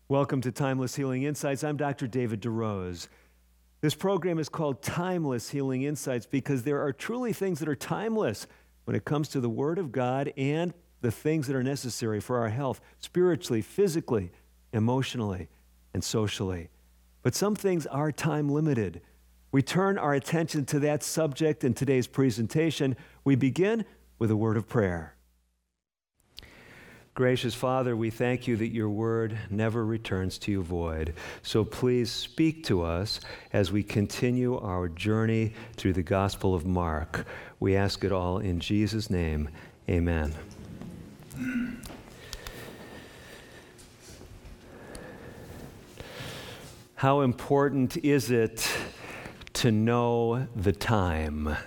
Welcome to Timeless Healing Insights. I'm Dr. David DeRose. This program is called Timeless Healing Insights because there are truly things that are timeless when it comes to the Word of God and the things that are necessary for our health, spiritually, physically, emotionally, and socially. But some things are time limited. We turn our attention to that subject in today's presentation. We begin with a word of prayer. Gracious Father, we thank you that your word never returns to you void. So please speak to us as we continue our journey through the Gospel of Mark. We ask it all in Jesus' name. Amen. How important is it to know the time?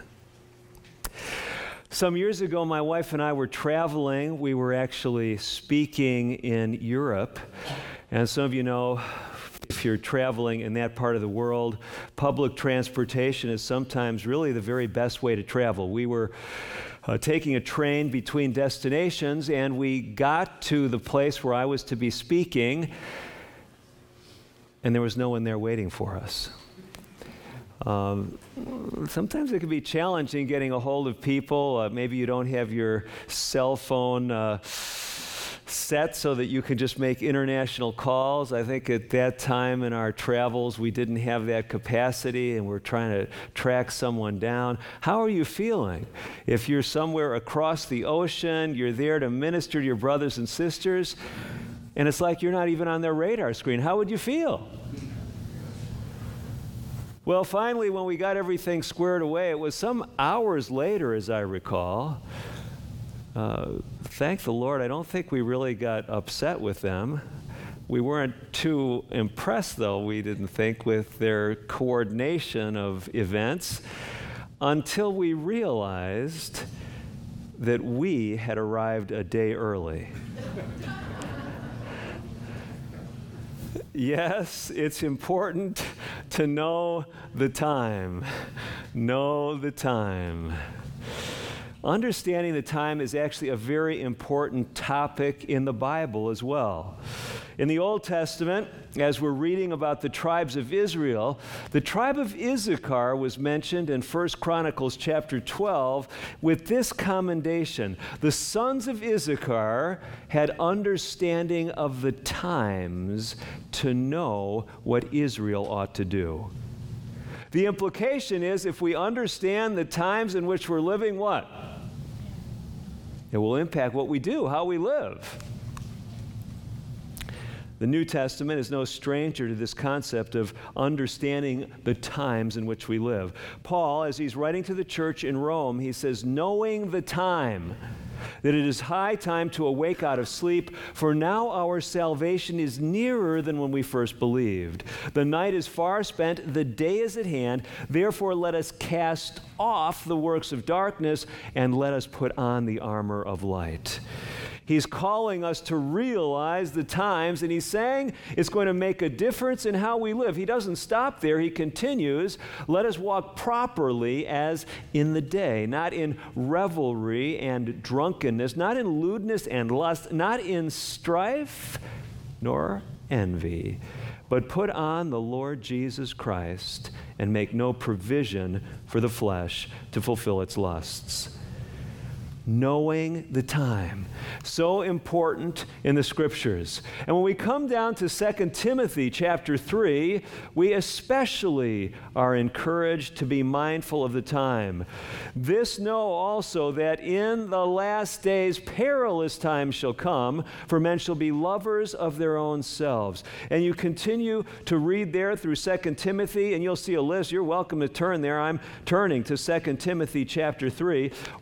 Some years ago, my wife and I were traveling. We were actually speaking in Europe. And some of you know, if you're traveling in that part of the world, public transportation is sometimes really the very best way to travel. We were taking a train between destinations, and we got to the place where I was to be speaking, and there was no one there waiting for us. Sometimes it can be challenging getting a hold of people. Maybe you don't have your cell phone set so that you can just make international calls. I think at that time in our travels, we didn't have that capacity, and we're trying to track someone down. How are you feeling? If you're somewhere across the ocean, you're there to minister to your brothers and sisters, and it's like you're not even on their radar screen, how would you feel? Well, finally, when we got everything squared away, it was some hours later, as I recall. Thank the Lord, I don't think we really got upset with them. We weren't too impressed, though, we didn't think, with their coordination of events until we realized that we had arrived a day early. Yes, it's important to know the time. Know the time. Understanding the time is actually a very important topic in the Bible as well. In the Old Testament, as we're reading about the tribes of Israel, the tribe of Issachar was mentioned in 1 Chronicles chapter 12 with this commendation. The sons of Issachar had understanding of the times to know what Israel ought to do. The implication is if we understand the times in which we're living, what? It will impact what we do, how we live. The New Testament is no stranger to this concept of understanding the times in which we live. Paul, as he's writing to the church in Rome, he says, knowing the time, that it is high time to awake out of sleep, for now our salvation is nearer than when we first believed. The night is far spent, the day is at hand, therefore let us cast off the works of darkness and let us put on the armor of light. He's calling us to realize the times, and he's saying it's going to make a difference in how we live. He doesn't stop there. He continues, let us walk properly as in the day, not in revelry and drunkenness, not in lewdness and lust, not in strife nor envy, but put on the Lord Jesus Christ and make no provision for the flesh to fulfill its lusts. Knowing the time. So important in the Scriptures. And when we come down to 2 Timothy chapter 3, we especially are encouraged to be mindful of the time. This know also that in the last days perilous times shall come, for men shall be lovers of their own selves. And you continue to read there through 2 Timothy, and you'll see a list. You're welcome to turn there. I'm turning to 2 Timothy chapter 3.